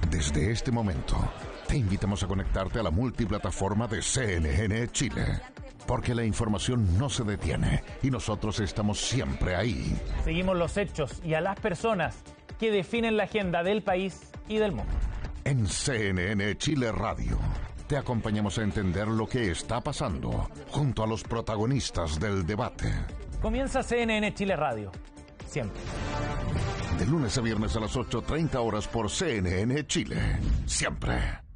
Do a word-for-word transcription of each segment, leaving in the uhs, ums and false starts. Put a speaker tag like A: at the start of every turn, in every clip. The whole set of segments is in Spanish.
A: Desde este momento, te invitamos a conectarte a la multiplataforma de C N N Chile, porque la información no se detiene y nosotros estamos siempre ahí.
B: Seguimos los hechos y a las personas que definen la agenda del país y del mundo.
A: En C N N Chile Radio, te acompañamos a entender lo que está pasando junto a los protagonistas del debate.
B: Comienza C N N Chile Radio, siempre.
A: De lunes a viernes a las ocho treinta horas por C N N Chile. Siempre.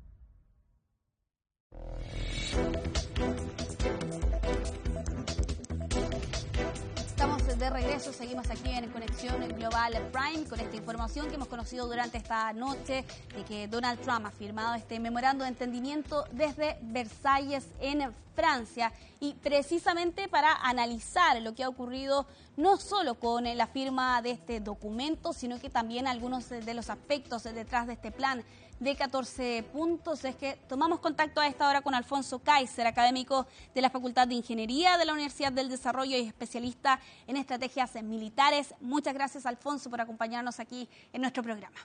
C: Estamos de regreso, seguimos aquí en Conexión Global Prime con esta información que hemos conocido durante esta noche de que Donald Trump ha firmado este memorando de entendimiento desde Versalles en Francia, y precisamente para analizar lo que ha ocurrido no solo con la firma de este documento, sino que también algunos de los aspectos detrás de este plan de catorce puntos, es que tomamos contacto a esta hora con Alfonso Kaiser, académico de la Facultad de Ingeniería de la Universidad del Desarrollo y especialista en estrategias militares. Muchas gracias, Alfonso, por acompañarnos aquí en nuestro programa.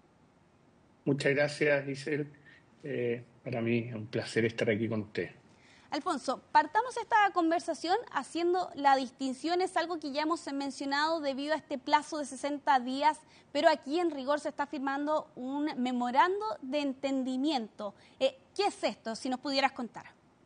D: Muchas gracias, Giselle. Eh, para mí es un placer estar aquí con usted.
C: Alfonso, partamos esta conversación haciendo la distinción, es algo que ya hemos mencionado debido a este plazo de sesenta días, pero aquí en rigor se está firmando un memorando de entendimiento. Eh, ¿Qué es esto? Si nos pudieras contar.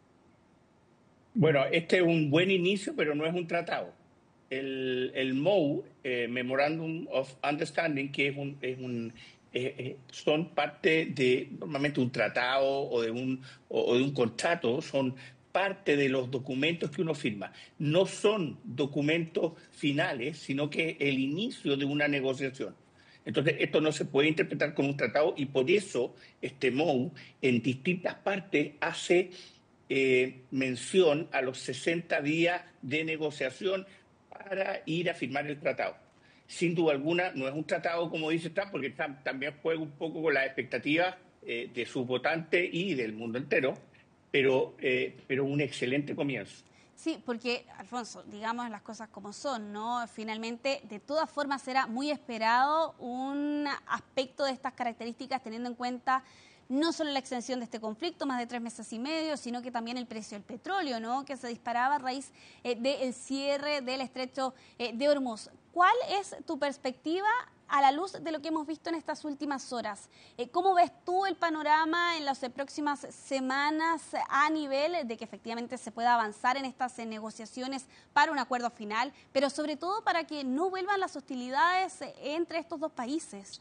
D: Bueno, este es un buen inicio, pero no es un tratado. El, el M O U, eh, Memorandum of Understanding, que es un... Es un Eh, eh, son parte de normalmente un tratado o de un, o, o de un contrato, son parte de los documentos que uno firma. No son documentos finales, sino que el inicio de una negociación. Entonces, esto no se puede interpretar como un tratado y por eso este M O U en distintas partes hace eh, mención a los sesenta días de negociación para ir a firmar el tratado. Sin duda alguna, no es un tratado, como dice Trump, porque Trump también juega un poco con las expectativas eh, de sus votantes y del mundo entero, pero, eh, pero un excelente comienzo.
C: Sí, porque, Alfonso, digamos las cosas como son, ¿no? Finalmente, de todas formas, era muy esperado un aspecto de estas características, teniendo en cuenta no solo la extensión de este conflicto, más de tres meses y medio, sino que también el precio del petróleo, ¿no?, que se disparaba a raíz eh, del cierre del estrecho eh, de Hormuz. ¿Cuál es tu perspectiva a la luz de lo que hemos visto en estas últimas horas? Eh, ¿Cómo ves tú el panorama en las eh, próximas semanas a nivel de que efectivamente se pueda avanzar en estas eh, negociaciones para un acuerdo final, pero sobre todo para que no vuelvan las hostilidades eh, entre estos dos países?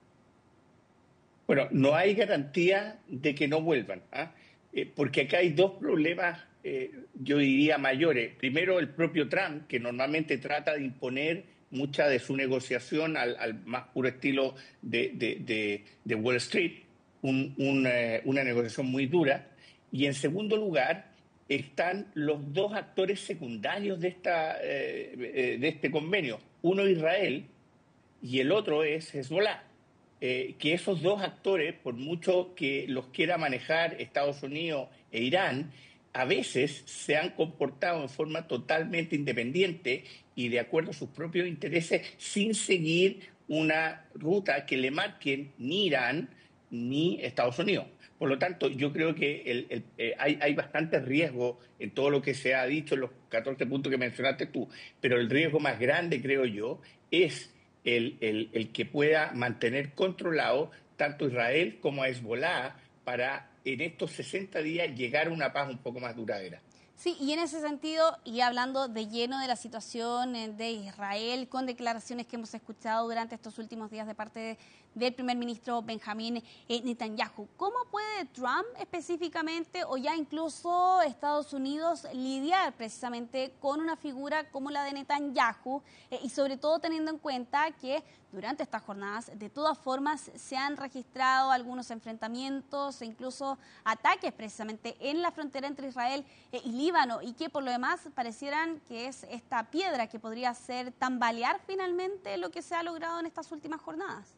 D: Bueno, no hay garantía de que no vuelvan, ¿ah? eh, porque acá hay dos problemas, eh, yo diría, mayores. Primero, el propio Trump, que normalmente trata de imponer mucha de su negociación al, al más puro estilo de, de, de, de Wall Street, un, un, eh, una negociación muy dura. Y en segundo lugar, están los dos actores secundarios de, esta, eh, de este convenio. Uno, Israel, y el otro es Hezbollah. Eh, que esos dos actores, por mucho que los quiera manejar Estados Unidos e Irán, a veces se han comportado en forma totalmente independiente y de acuerdo a sus propios intereses, sin seguir una ruta que le marquen ni Irán ni Estados Unidos. Por lo tanto, yo creo que el, el, eh, hay, hay bastante riesgo en todo lo que se ha dicho en los catorce puntos que mencionaste tú, pero el riesgo más grande, creo yo, es El, el, el que pueda mantener controlado tanto Israel como a Hezbollah para en estos sesenta días llegar a una paz un poco más duradera.
C: Sí, y en ese sentido, y hablando de lleno de la situación de Israel, con declaraciones que hemos escuchado durante estos últimos días de parte de, del primer ministro Benjamín Netanyahu, ¿cómo puede Trump específicamente o ya incluso Estados Unidos lidiar precisamente con una figura como la de Netanyahu eh, y sobre todo teniendo en cuenta que durante estas jornadas de todas formas se han registrado algunos enfrentamientos e incluso ataques precisamente en la frontera entre Israel eh, y Líbano, y que por lo demás parecieran que es esta piedra que podría hacer tambalear finalmente lo que se ha logrado en estas últimas jornadas?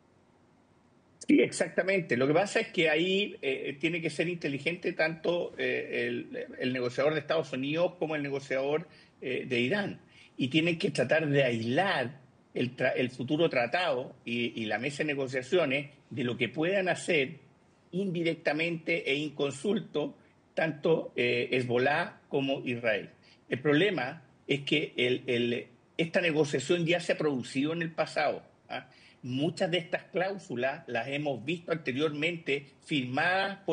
D: Sí, exactamente. Lo que pasa es que ahí eh, tiene que ser inteligente tanto eh, el, el negociador de Estados Unidos como el negociador eh, de Irán. Y tienen que tratar de aislar el, tra el futuro tratado y, y la mesa de negociaciones de lo que puedan hacer indirectamente e inconsulto tanto eh, Hezbolá como Israel. El problema es que el, el, esta negociación ya se ha producido en el pasado. ¿ah? Muchas de estas cláusulas las hemos visto anteriormente firmadas por